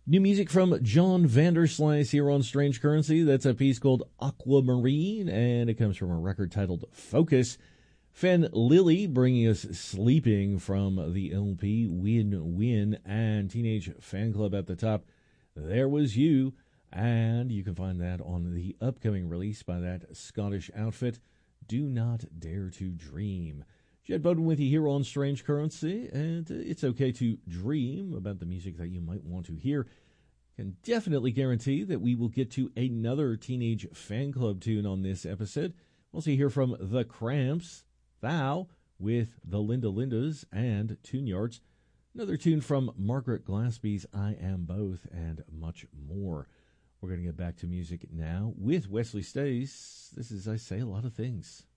New music from John Vanderslice here on Strange Currency. That's a piece called Aquamarine, and it comes from a record titled Focus. Fen Lily bringing us Sleeping from the LP Win Win, and Teenage Fan Club at the top. There Was You, and you can find that on the upcoming release by that Scottish outfit, Do Not Dare to Dream. Jed Bowden with you here on Strange Currency, and it's okay to dream about the music that you might want to hear. Can definitely guarantee that we will get to another Teenage Fan Club tune on this episode. We'll also hear from The Cramps, Thou, with the Linda Lindas and Tune Yards. Another tune from Margaret Glaspie's I Am Both, and much more. We're going to get back to music now with Wesley Stays. This is I Say a Lot of Things.